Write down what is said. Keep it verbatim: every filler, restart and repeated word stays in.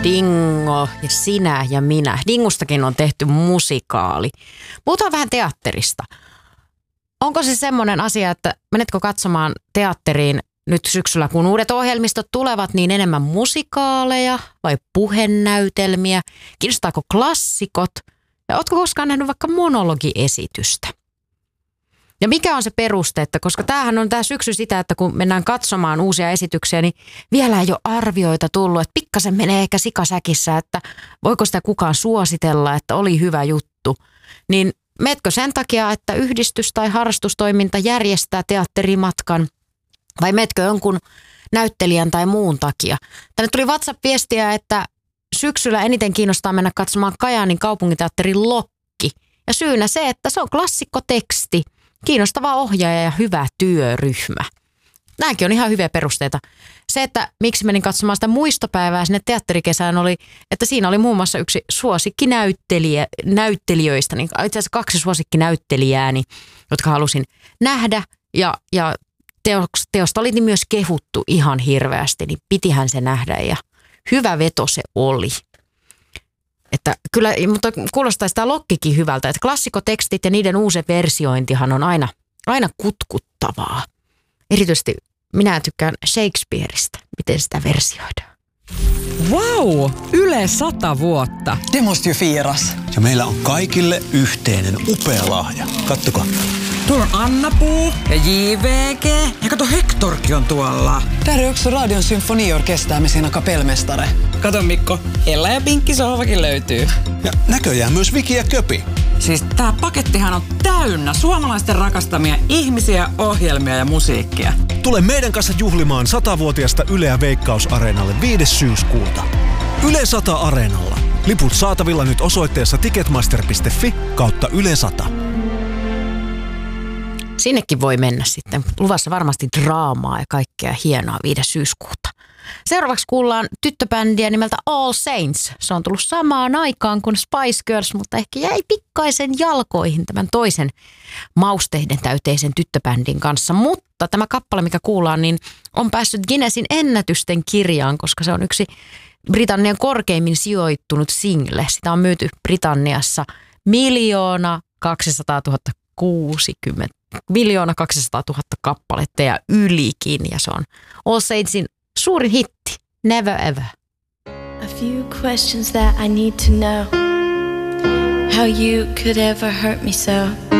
Dingo ja Sinä ja minä. Dingustakin on tehty musikaali. Puhutaan vähän teatterista. Onko se semmoinen asia, että menetkö katsomaan teatteriin nyt syksyllä, kun uudet ohjelmistot tulevat, niin enemmän musikaaleja vai puhenäytelmiä? Kiinnostaako klassikot? Ja ootko koskaan nähnyt vaikka monologiesitystä? Ja mikä on se peruste, että koska tämähän on tämä syksy sitä, että kun mennään katsomaan uusia esityksiä, niin vielä ei ole arvioita tullut, että pikkasen menee ehkä sikasäkissä, että voiko sitä kukaan suositella, että oli hyvä juttu. Niin meetkö sen takia, että yhdistys tai harrastustoiminta järjestää teatterimatkan vai meetkö jonkun näyttelijän tai muun takia? Tänne tuli WhatsApp-viestiä, että syksyllä eniten kiinnostaa mennä katsomaan Kajaanin kaupunginteatterin Lokki. Ja syynä se, että se on klassikkoteksti, kiinnostava ohjaaja ja hyvä työryhmä. Nämäkin on ihan hyviä perusteita. Se, että miksi menin katsomaan sitä muistopäivää sinne teatterikesään oli, että siinä oli muun muassa yksi suosikkinäyttelijä, näyttelijöistä, niin itse asiassa kaksi suosikkinäyttelijääni, jotka halusin nähdä ja, ja teosta oli myös kehuttu ihan hirveästi, niin pitihän se nähdä ja hyvä veto se oli. Että kyllä, mutta kuulostaa sitä Lokkikin hyvältä, että klassikotekstit ja niiden uusi versiointihan on aina, aina kutkuttavaa. Erityisesti minä tykkään Shakespeareista, miten sitä versioidaan. Wow! Yle sata vuotta. Det måste ju firas. Ja meillä on kaikille yhteinen upea lahja. Kattokaa. Tuolla on Anna-Puu ja J V G. Ja kato, Hectorkin on tuolla. Där är också Radion symfoniorkester med sina kapellmästare. Kato Mikko, Ella ja Pinkki sohvakin löytyy. Ja näköjään myös Viki ja Köpi. Siis tää pakettihan on täynnä suomalaisten rakastamia ihmisiä, ohjelmia ja musiikkia. Tule meidän kanssa juhlimaan satavuotiaasta Yleä Veikkaus-areenalle viides syyskuuta. Yle sata Areenalla. Liput saatavilla nyt osoitteessa ticketmaster piste fi kautta Yle sata. Sinnekin voi mennä sitten. Luvassa varmasti draamaa ja kaikkea hienoa viides syyskuuta. Seuraavaksi kuullaan tyttöbändiä nimeltä All Saints. Se on tullut samaan aikaan kuin Spice Girls, mutta ehkä jäi pikkaisen jalkoihin tämän toisen mausteiden täyteisen tyttöbändin kanssa. Mutta tämä kappale, mikä kuullaan, niin on päässyt Guinnessin ennätysten kirjaan, koska se on yksi Britannian korkeimmin sijoittunut single. Sitä on myyty Britanniassa miljoona kaksisataatuhatta kuusikymmentä. Miljoona kaksisataatuhatta kappaletta ja ylikin. Ja se on All Saintsin suurin hitti. Never ever. A few questions that I need to know. How you could ever hurt me so.